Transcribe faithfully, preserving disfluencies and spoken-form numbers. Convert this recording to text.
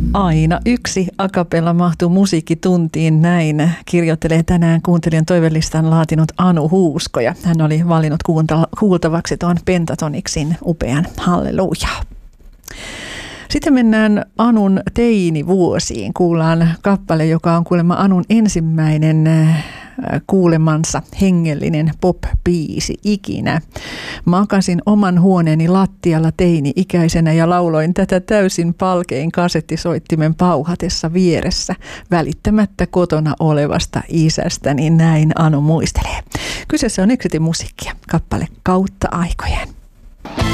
Aina yksi a cappella mahtuu musiikkituntiin, näin kirjoittelee tänään kuuntelijan toivelistan laatinut Anu Huusko, ja hän oli valinnut kuultavaksi tuon Pentatonixin upean Halleluja. Sitten mennään Anun teinivuosiin. Kuullaan kappale, joka on kuulemma Anun ensimmäinen kuulemansa hengellinen pop-biisi ikinä. Makasin oman huoneeni lattialla teini-ikäisenä ja lauloin tätä täysin palkein kasettisoittimen pauhatessa vieressä, välittämättä kotona olevasta isästä, niin näin Anu muistelee. Kyseessä on Exitin musiikkia, kappale Kautta aikojen.